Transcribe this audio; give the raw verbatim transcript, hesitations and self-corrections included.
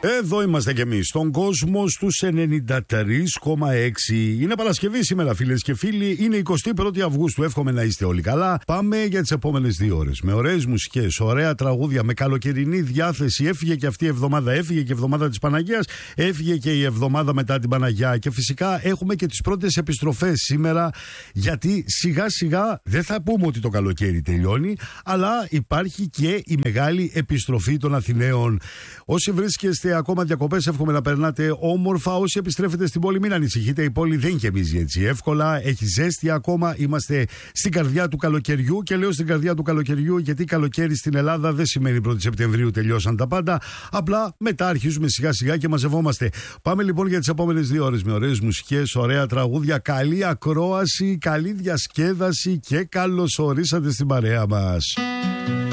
Εδώ είμαστε κι εμείς, στον κόσμο στους ενενήντα τρία κόμμα έξι. Είναι Παρασκευή σήμερα, φίλες και φίλοι. Είναι εικοστή πρώτη Αυγούστου. Εύχομαι να είστε όλοι καλά. Πάμε για τις επόμενες δύο ώρες. Με ωραίες μουσικές, ωραία τραγούδια, με καλοκαιρινή διάθεση. Έφυγε και αυτή η εβδομάδα. Έφυγε και η εβδομάδα της Παναγίας. Έφυγε και η εβδομάδα μετά την Παναγιά. Και φυσικά έχουμε και τις πρώτες επιστροφές σήμερα. Γιατί σιγά σιγά δεν θα πούμε ότι το καλοκαίρι τελειώνει, αλλά υπάρχει και η μεγάλη επιστροφή των Αθηναίων. Όσοι βρίσκεστε ακόμα διακοπές, εύχομαι να περνάτε όμορφα. Όσοι επιστρέφετε στην πόλη, μην ανησυχείτε. Η πόλη δεν γεμίζει έτσι εύκολα. Έχει ζέστη ακόμα. Είμαστε στην καρδιά του καλοκαιριού. Και λέω στην καρδιά του καλοκαιριού, γιατί καλοκαίρι στην Ελλάδα δεν σημαίνει πρώτη Σεπτεμβρίου τελειώσαν τα πάντα. Απλά μετά αρχίζουμε σιγά σιγά και μαζευόμαστε. Πάμε λοιπόν για τις επόμενες δύο ώρες με ωραίες μουσικές, ωραία τραγούδια, καλή ακρόαση, καλή διασκέδαση και καλώς ορίσατε στην παρέα μας.